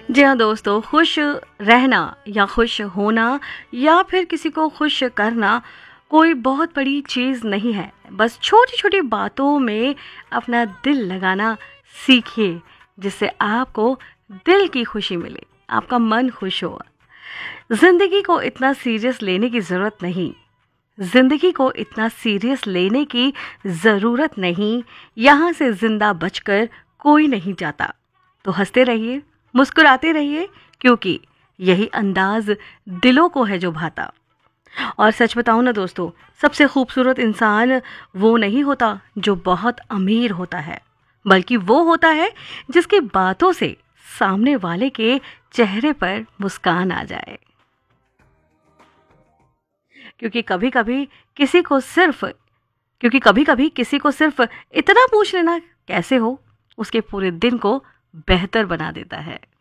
जी हाँ दोस्तों, खुश रहना या खुश होना या फिर किसी को खुश करना कोई बहुत बड़ी चीज़ नहीं है। बस छोटी छोटी बातों में अपना दिल लगाना सीखिए, जिससे आपको दिल की खुशी मिले, आपका मन खुश हो। ज़िंदगी को इतना सीरियस लेने की ज़रूरत नहीं। ज़िंदगी को इतना सीरियस लेने की ज़रूरत नहीं। यहाँ से ज़िंदा बचकर कोई नहीं जाता। तो हंसते रहिए, मुस्कुराते रहिए, क्योंकि यही अंदाज दिलों को है जो भाता। और सच बताऊं ना दोस्तों, सबसे खूबसूरत इंसान वो नहीं होता जो बहुत अमीर होता है, बल्कि वो होता है जिसकी बातों से सामने वाले के चेहरे पर मुस्कान आ जाए। क्योंकि कभी कभी किसी को सिर्फ क्योंकि कभी कभी किसी को सिर्फ इतना पूछ लेना कैसे हो, उसके पूरे दिन को बेहतर बना देता है।